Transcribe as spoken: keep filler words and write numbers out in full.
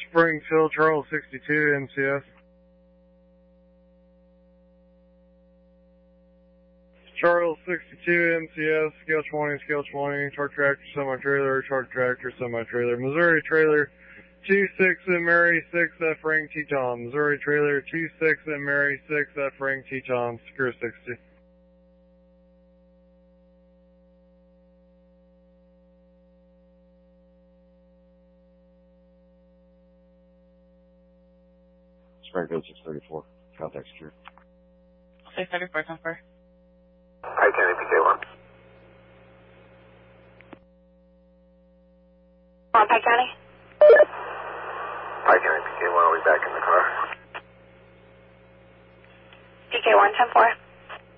Springfield, Charles sixty-two, M C S. Charles sixty-two, M C S, scale twenty, scale twenty, truck tractor, semi-trailer, truck tractor, semi-trailer, Missouri trailer, two six and Mary six, F ring Teton, Missouri trailer, two six and Mary six, F ring Teton, secure sixty. Springfield six thirty-four, contact secure. six thirty-four, ten four. Hi, County P K one. On Pike County? Hi, County P K one, I'll be back in the car. P K one, ten four.